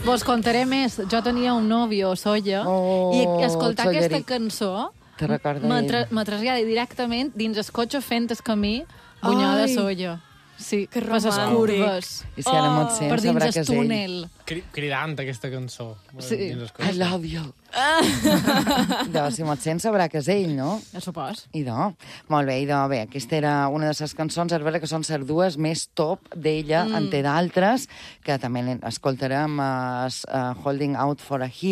Vos contaré més. Jo tenia un nòvio, Solla, i escoltar aquesta cançó te recorda ell. me trasllada directament dins el cotxe fent el camí Bunyola Solla. Sí, que per les romàntic. curves. I si ara m'ho sent, Per dins sabrà el que és ell. túnel. Cridant aquesta cançó. Sí. I love you. Si m'ho sent, sabrà que és ell, no? Ja supos. Idò. Molt bé, idò. Bé, aquesta era una de les cançons, és vera que són les dues més top d'ella, en té d'altres, que també escoltarem Holding Out for a Hero,